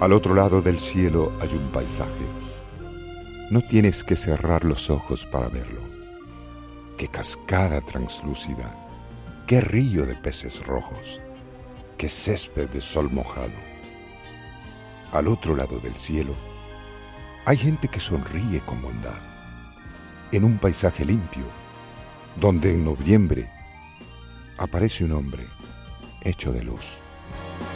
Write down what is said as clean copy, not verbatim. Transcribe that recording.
Al otro lado del cielo hay un paisaje. No tienes que cerrar los ojos para verlo. Qué cascada translúcida, qué río de peces rojos, qué césped de sol mojado. Al otro lado del cielo hay gente que sonríe con bondad, en un paisaje limpio, donde en noviembre aparece un hombre hecho de luz.